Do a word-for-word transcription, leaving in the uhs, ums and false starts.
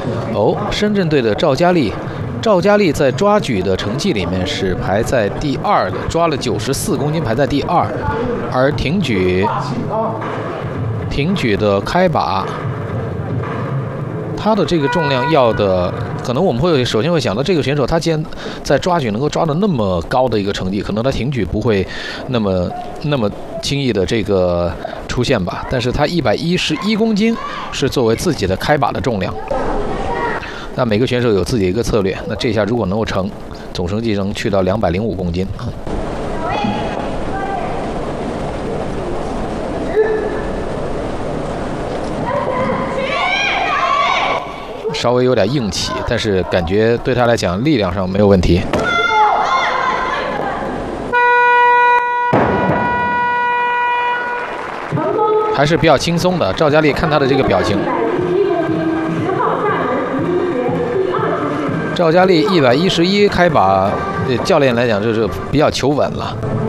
哦，深圳队的赵佳丽，赵佳丽在抓举的成绩里面是排在第二的，抓了九十四公斤，排在第二。而挺举，挺举的开把，他的这个重量要的，可能我们会首先会想到这个选手，他既然在抓举能够抓的那么高的一个成绩，可能他挺举不会那么那么轻易的这个出现吧。但是他一百一十一公斤是作为自己的开把的重量。那每个选手有自己的一个策略，那这下如果能够成，总成绩能去到两百零五公斤。稍微有点硬起，但是感觉对他来讲力量上没有问题。还是比较轻松的。赵佳丽看他的这个表情，赵佳丽一百一十一开把，对教练来讲就是比较求稳了。